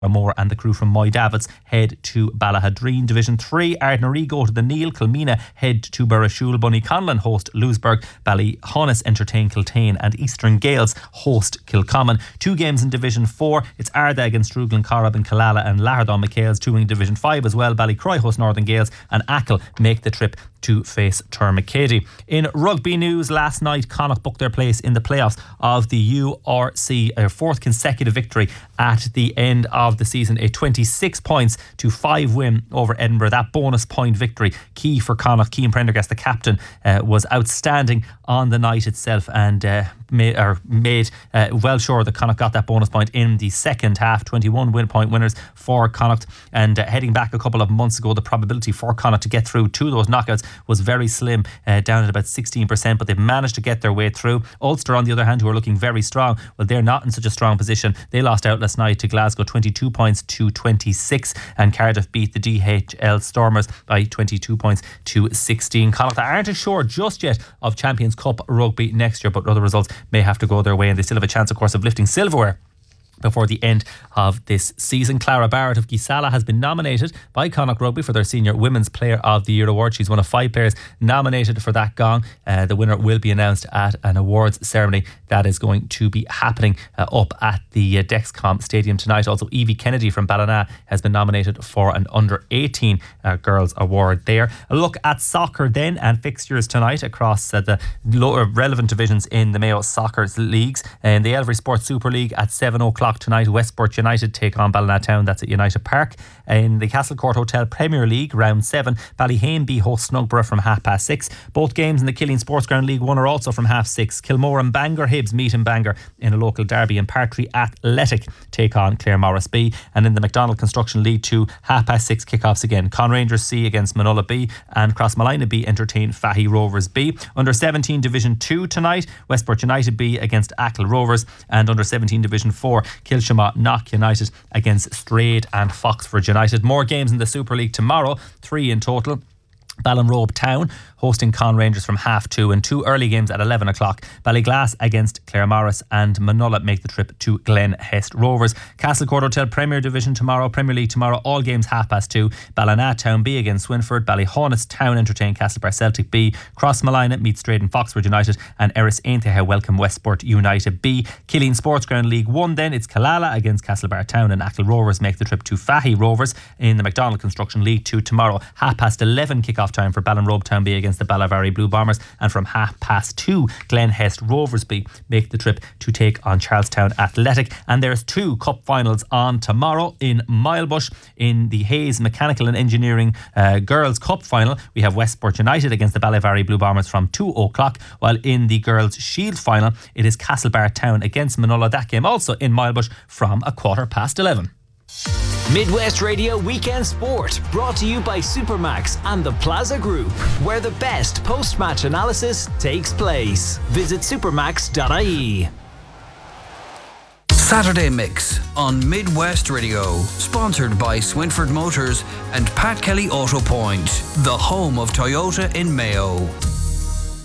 Moore and the crew from Moy Davits head to Ballahadreen. Division 3, Ardnaree go to the Neil, Kilmina head to Burrashul, Bunnyconlon host Lewisburg, Ballyhonus entertain Kiltane, and Eastern Gales host Kilcommon. 2 games in Division 4, it's Arda against Ruglan Corrib and Killala and Lahardon McHale's. 2 in Division 5 as well, Ballycroy host Northern Gales and Achill make the trip to face Termacady. In rugby news, last night Connacht booked their place in the playoffs of the URC, a 4th consecutive victory at the end of the season, a 26 points to 5 win over Edinburgh. That bonus point victory key for Connacht. Cian Prendergast, the captain, was outstanding on the night itself and made well sure that Connacht got that bonus point in the second half. 21 point winners for Connacht, and heading back a couple of months ago, the probability for Connacht to get through to those knockouts was very slim, down at about 16%, but they've managed to get their way through. Ulster, on the other hand, who are looking very strong, well, they're not in such a strong position. They lost out last night to Glasgow 22 points to 26, and Cardiff beat the DHL Stormers by 22 points to 16. Connacht aren't assured just yet of Champions Cup rugby next year, but other results may have to go their way, and they still have a chance, of course, of lifting silverware before the end of this season. Clara Barrett of Gisala has been nominated by Connacht Rugby for their Senior Women's Player of the Year award. She's one of 5 players nominated for that gong. The winner will be announced at an awards ceremony that is going to be happening up at the Dexcom Stadium tonight. Also, Evie Kennedy from Ballina has been nominated for an Under 18 Girls Award there. A look at soccer then, and fixtures tonight across the relevant divisions in the Mayo Soccer Leagues. In the Elvery Sports Super League at 7 o'clock tonight, Westport United take on Ballinatown. That's at United Park. In the Castlecourt Hotel Premier League, round 7, Ballyhainby hosts Snugborough from 6:30. Both games in the Killeen Sports Ground League 1 are also from 6:30. Kilmore and Bangor Hibs meet in Bangor in a local derby, and Partry Athletic take on Claremorris B. And in the McDonald Construction League 2, 6:30 kickoffs again. Conrangers C against Manola B, and Crossmalina B entertain Fahy Rovers B. Under 17 Division 2 tonight, Westport United B against Achill Rovers, and under 17 Division 4, Kilshama Knock United against Strayed and Foxford United. More games in the Super League tomorrow, 3 in total. Ballinrobe Town hosting Conrangers from 2:30, and 2 early games at 11 o'clock. Ballyglass against Claremorris, and Manola make the trip to Glen Hest Rovers. Castlecourt Hotel Premier Division tomorrow, Premier League tomorrow, all games 2:30. Ballinatown B against Swinford, Ballyhonus Town entertain Castlebar Celtic B, Crossmalina meets Strayed and Foxford United, and Erris Ainteha welcome Westport United B. Killeen Sports Ground League 1 then, it's Killala against Castlebar Town, and Achill Rovers make the trip to Fahy Rovers. In the McDonald Construction League 2 tomorrow, 11:30 kickoff time for Ballinrobe Town B against the Ballivary Blue Bombers, and from 2:30 Glen Hest Rovers B make the trip to take on Charlestown Athletic. And there's 2 cup finals on tomorrow. In Milebush, in the Hayes Mechanical and Engineering Girls Cup final, we have Westport United against the Ballivary Blue Bombers from 2 o'clock, while in the Girls Shield final it is Castlebar Town against Manola. That game also in Milebush from 11:15. Midwest Radio Weekend Sport, brought to you by Supermax and the Plaza Group, where the best post-match analysis takes place. Visit supermax.ie. Saturday Mix on Midwest Radio, sponsored by Swinford Motors and Pat Kelly Auto Point, the home of Toyota in Mayo.